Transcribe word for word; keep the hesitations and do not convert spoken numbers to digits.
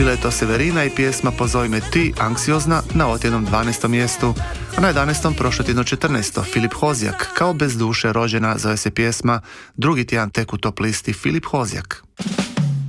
Bila je to Severina i pjesma Pozoi me ti, anksiozna, na otjednom dvanaestom mjestu, a na jedanaestom prošlotjedno četrnaesto Filip Hozjak, kao bez duše rođena, zove se pjesma, drugi tjedan tek u top listi Filip Hozjak.